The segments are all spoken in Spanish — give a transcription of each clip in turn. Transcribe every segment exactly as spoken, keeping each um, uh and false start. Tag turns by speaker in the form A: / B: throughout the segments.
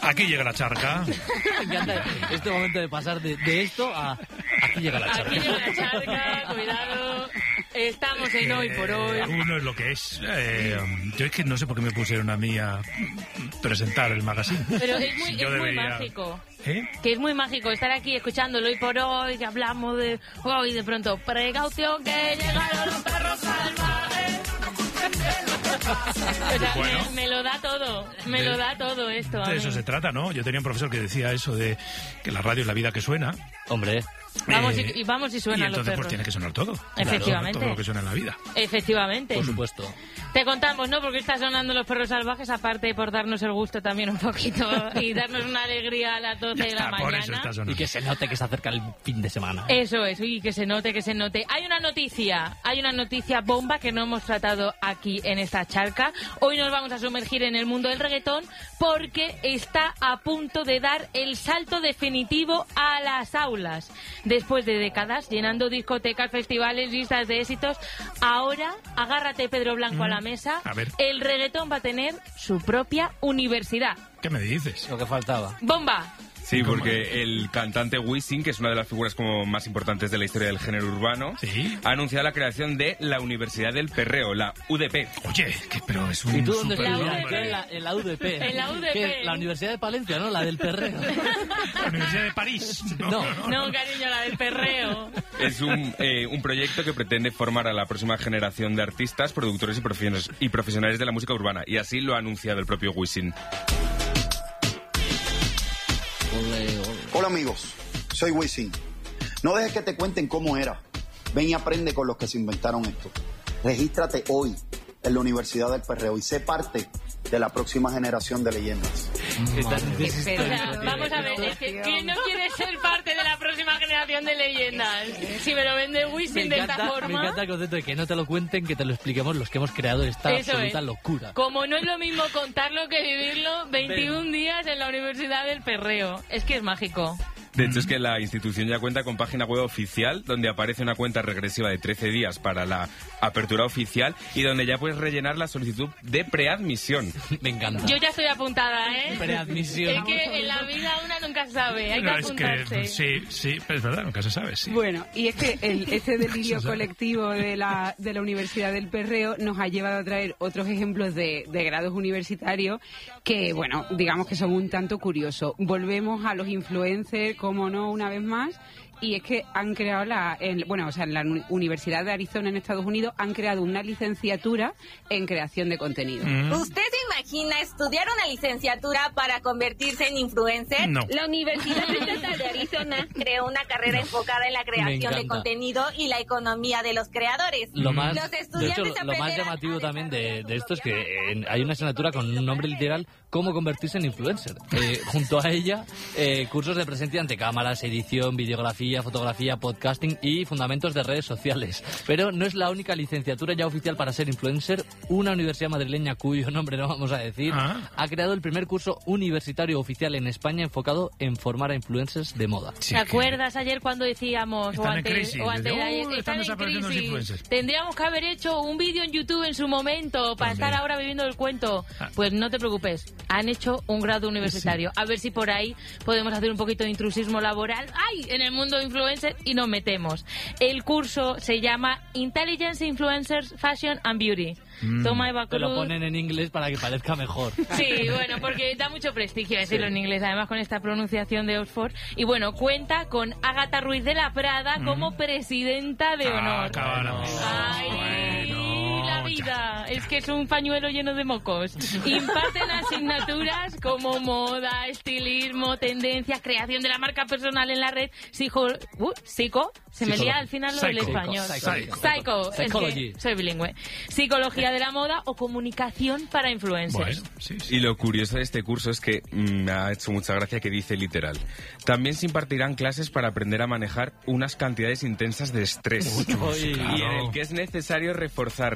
A: Aquí llega la charca.
B: Me encanta este momento de pasar de, de esto a aquí llega la charca.
C: Aquí llega la charca, cuidado. Estamos en Hoy por Hoy.
A: Uno es lo que es. Eh, yo es que no sé por qué me pusieron a mí a presentar el magazine.
C: Pero es muy,
A: Yo
C: es muy
A: debería-
C: mágico.
A: ¿Eh?
C: Que es muy mágico estar aquí escuchándolo Hoy por Hoy, que hablamos de hoy de pronto. Precaución que llegaron los perros salvajes. O sea,
A: Bueno.
C: me, me lo da todo, me
A: De-
C: lo da todo esto. a
A: De
C: mí.
A: eso se trata, ¿no? Yo tenía un profesor que decía eso de que la radio es la vida que suena.
B: Hombre,
C: Vamos
A: Eh,
C: y, y vamos y
A: y
C: suenan los
A: entonces
C: perros.
A: pues tiene que sonar todo.
C: Efectivamente.
A: Todo lo que suena en la vida.
C: Efectivamente.
B: por supuesto.
C: Te contamos, ¿no? Porque está sonando los perros salvajes, aparte por darnos el gusto también un poquito y darnos una alegría a las doce de la
A: Ah, por eso
C: mañana.
A: está sonando.
B: Y que se note que se acerca el fin de semana.
C: Eso es, y que se note, que se note. Hay una noticia, hay una noticia bomba que no hemos tratado aquí en esta charca. Hoy nos vamos a sumergir en el mundo del reggaetón porque está a punto de dar el salto definitivo a las aulas. Después de décadas llenando discotecas, festivales, listas de éxitos, ahora, agárrate Pedro Blanco a la mesa,
A: a ver.
C: el reggaetón va a tener su propia universidad.
A: ¿Qué me dices?
B: Lo que faltaba.
C: ¡Bomba!
D: Sí, porque el cantante Wisin, que es una de las figuras como más importantes de la historia del género urbano,
A: Sí.
D: ha anunciado la creación de la Universidad del Perreo, la U D P.
A: Oye, que, pero es un
B: ¿Y tú dónde
A: super
C: La
B: estudias?
C: U D P.
B: ¿Qué? En la, en la U D P.
C: En la U D P.
B: ¿Qué? La Universidad de Palencia, ¿no? La del Perreo.
A: La Universidad de París.
B: No.
C: No, cariño, la del perreo.
D: Es un, eh, un proyecto que pretende formar a la próxima generación de artistas, productores y profesionales, y profesionales de la música urbana. Y así lo ha anunciado el propio Wisin.
E: Hola amigos, soy Wisin. No dejes que te cuenten cómo era. Ven y aprende con los que se inventaron esto. Regístrate hoy en la Universidad del Perreo y sé parte de la próxima generación de leyendas.
B: Madre.
C: O sea, vamos a ver, es que ¿quién no quiere ser parte de la próxima generación de leyendas? Si me lo vende
B: Me
C: Wisin de esta
B: encanta, me
C: forma...
B: encanta el concepto de que no te lo cuenten, que te lo expliquemos los que hemos creado esta
C: Eso
B: absoluta
C: es.
B: locura.
C: Como no es lo mismo contarlo que vivirlo, veintiún días en la Universidad del Perreo. Es que es mágico.
D: De hecho, es que la institución ya cuenta con página web oficial donde aparece una cuenta regresiva de trece días para la apertura oficial y donde ya puedes rellenar la solicitud de preadmisión.
B: Me encanta.
C: Yo ya estoy apuntada, ¿eh?
B: Preadmisión.
C: Es que en la vida una nunca sabe, hay que
A: No, es
C: apuntarse.
A: que sí, sí, pero es verdad, nunca se sabe, sí.
F: Bueno, y es que el, este delirio
A: Eso sabe.
F: colectivo de la, de la Universidad del Perreo nos ha llevado a traer otros ejemplos de, de grados universitarios que, bueno, digamos que son un tanto curiosos. Volvemos a los influencers, como no, una vez más. Y es que han creado la, en, bueno, o sea, en la Uni- Universidad de Arizona en Estados Unidos han creado una licenciatura en creación de contenido.
A: Mm.
G: ¿Usted se imagina estudiar una licenciatura para convertirse en influencer?
A: No.
G: La Universidad Estatal de Arizona creó una carrera enfocada en la
B: Me
G: creación de
B: encanta.
G: contenido y la economía de los creadores.
B: Lo más,
G: Los
B: de
G: estudiantes
B: hecho, lo más
G: aprenderán
B: llamativo
G: a
B: también de,
G: desarrollar
B: de esto es
G: su
B: que
G: propia
B: eh, hay una asignatura con un nombre literal, cómo convertirse en influencer. Eh, junto a ella, eh, cursos de presencia ante cámaras, edición, videografía, fotografía, podcasting y fundamentos de redes sociales. Pero no es la única licenciatura ya oficial para ser influencer. Una universidad madrileña, cuyo nombre no vamos a decir,
A: Ah.
B: ha creado el primer curso universitario oficial en España enfocado en formar a influencers de moda.
A: Sí,
C: ¿Te
A: que-
C: acuerdas ayer cuando decíamos
A: Están
C: o
A: en
C: antes,
A: crisis,
C: o antes
A: desde,
C: de
A: "Uh,
C: ayer,
A: están
C: están en
A: desapareciendo los
C: crisis"?
A: influencers.
C: Tendríamos que haber hecho un vídeo en YouTube en su momento para
A: También.
C: estar ahora viviendo el cuento.
A: Ah.
C: Pues no te preocupes, han hecho un grado universitario. A ver si por ahí podemos hacer un poquito de intrusismo laboral ¡ay! En el mundo influencer y nos metemos. El curso se llama Intelligence Influencers Fashion and Beauty. Toma Eva
B: Te lo
C: Cruz.
B: ponen en inglés para que parezca mejor.
C: Sí, bueno, porque da mucho prestigio decirlo en inglés, además con esta pronunciación de Oxford. Y bueno, cuenta con Ágata Ruiz de la Prada como presidenta de
A: Ah,
C: honor.
A: acabáramos.
C: ¡Ay,
A: Bueno,
C: la
A: ya.
C: vida! Es que es un pañuelo lleno de mocos. Imparten asignaturas como moda, estilismo, tendencias, creación de la marca personal en la red, psico... Uh, psico se me lía al final lo del
A: Psycho.
C: español.
A: Psycho.
C: Psycho. Es que
B: Psychology.
C: soy bilingüe. Psicología de la moda o comunicación para influencers.
A: Bueno, sí, sí.
D: Y lo curioso de este curso es que mm, me ha hecho mucha gracia que dice literal. También se impartirán clases para aprender a manejar unas cantidades intensas de estrés.
B: Uy,
D: Y en el que es necesario reforzar la personalidad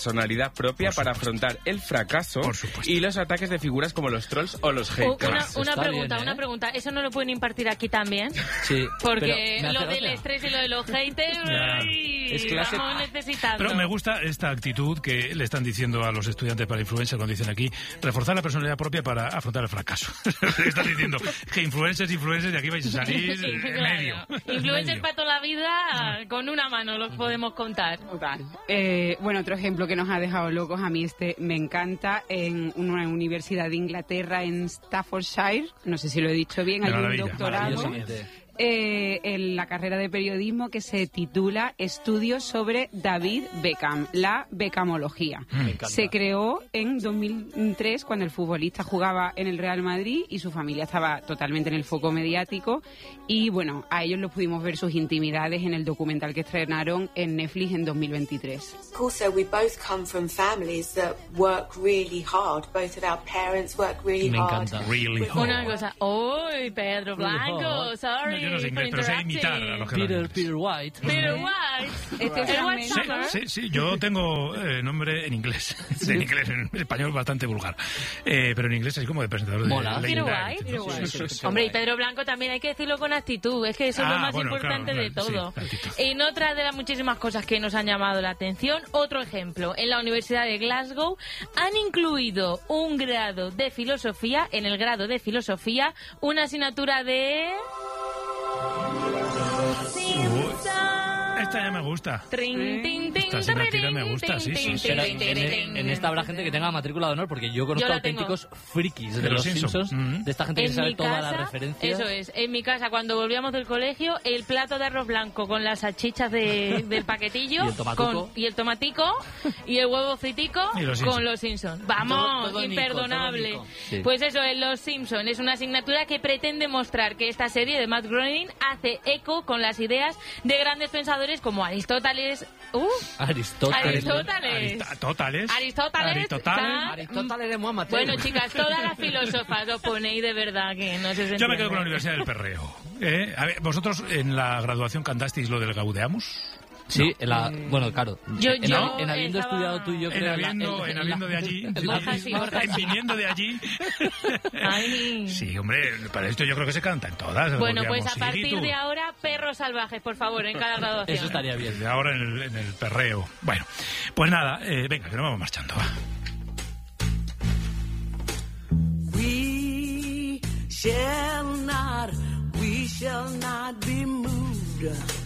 D: personalidad propia para afrontar el fracaso y los ataques de figuras como los trolls o los
C: Una,
D: haters.
C: una
B: Está
C: pregunta,
B: bien, ¿eh?
C: una pregunta. ¿Eso no lo pueden impartir aquí también?
B: Sí,
C: Porque
B: pero me
C: lo
B: hace
C: del
B: gracia.
C: estrés y lo de los haters,
A: Ya.
C: ay,
B: Es clase-
C: vamos necesitando.
A: Pero me gusta esta actitud que le están diciendo a los estudiantes para influencer cuando dicen aquí, reforzar la personalidad propia para afrontar el fracaso. Están diciendo que influencers, influencers, de aquí vais a salir
C: Sí,
A: en
C: claro.
A: medio.
C: Influencers
A: Medio.
C: para toda la vida, con una mano los podemos contar.
F: Total. Eh, bueno, otro ejemplo que nos ha dejado locos, a mí este me encanta, en una universidad de Inglaterra, en Staffordshire, no sé si lo he dicho bien,
A: De
F: hay un
A: maravilla.
F: doctorado
B: Maravillosamente.
F: eh, en la carrera de periodismo que se titula Estudios sobre David Beckham, la Beckhamología.
B: Me encanta.
F: Se creó en dos mil tres cuando el futbolista jugaba en el Real Madrid y su familia estaba totalmente en el foco mediático, y bueno, a ellos los pudimos ver sus intimidades en el documental que estrenaron en Netflix en dos mil veintitrés.
H: Also, we both come from families that work really hard. Both of our parents work really
B: Me
H: hard.
B: encanta.
A: Really
C: Una
A: hard.
C: cosa, ¡uy, Pedro Blanco! Sorry
A: No, yo no sé inglés,
C: for
A: pero sé
C: interrupting.
A: imitar a los que
B: Peter,
A: hablan
B: Peter White.
C: Peter White.
F: Este es
C: Edward
F: realmente-
C: Summer.
A: Sí, sí, yo tengo eh, nombre en inglés. En inglés, en español bastante vulgar. Eh, pero en inglés así como de presentador
B: Mola.
A: de
C: Peter
A: Legendary.
C: White.
A: Sí, sí, sí, sí.
C: Hombre, y Pedro Blanco también hay que decirlo con actitud, es que eso es
A: Ah,
C: lo más
A: bueno,
C: importante
A: claro,
C: de
A: claro,
C: todo.
A: sí, la actitud.
C: En otra de las muchísimas cosas que nos han llamado la atención, otro ejemplo, en la Universidad de Glasgow han incluido un grado de filosofía, en el grado de filosofía, una asignatura de...
A: Esta ya me gusta.
C: Trin, tin, tin,
A: Esta asignatura me
C: tin,
A: gusta, sí,
C: tin,
A: sí,
C: tin,
A: sí.
B: Pero
C: tin,
B: en,
C: tin, tin.
B: en esta habrá gente que tenga matrícula de honor, porque yo conozco
C: Yo la tengo.
B: auténticos frikis de,
A: De los
B: los Simpsons,
A: Simpsons. Mm.
B: de esta gente que
C: En
B: sabe
C: mi
B: todas
C: casa,
B: las referencias.
C: eso es, en mi casa cuando volvíamos del colegio, el plato de arroz blanco con las salchichas de, del paquetillo
B: Y el tomatuco.
C: con, y el tomatico y el huevo fritico
A: Y los Simpson.
C: con los Simpsons. Vamos,
B: Todo- todo Nico,
C: imperdonable.
B: todo Nico. Sí.
C: Pues eso, en Los Simpsons es una asignatura que pretende mostrar que esta serie de Matt Groening hace eco con las ideas de grandes pensadores como Aristóteles. ¡Uh!
B: Aristóteles.
C: Aristóteles.
A: Aristóteles.
C: Aristóteles.
A: Aristóteles.
C: está-
B: Aristóteles de Muhammad.
C: Bueno, chicas, todas las filósofas os ponéis de verdad que no se
A: Yo me quedo con la Universidad del Perreo. ¿eh? A ver, ¿vosotros en la graduación cantasteis lo del Gaudeamus?
B: Sí, en la, bueno, claro.
C: Yo-
B: en,
C: yo
B: en habiendo
C: estaba-
B: estudiado tú y yo
A: En
B: creo...
A: habiendo, en habiendo de allí.
B: en la-
C: Borja sí, Borja
A: En viniendo de allí.
C: Ay.
A: Sí, hombre, para esto yo creo que se canta en todas.
C: Bueno, pues a
A: Podríamos ir y
C: partir
A: tú.
C: de ahora, perros salvajes, por favor, en cada graduación.
B: Eso estaría bien.
A: Desde ahora en el, en el perreo. Bueno, pues nada, eh, venga, que nos vamos marchando. Va.
I: We shall not, we shall not be moved.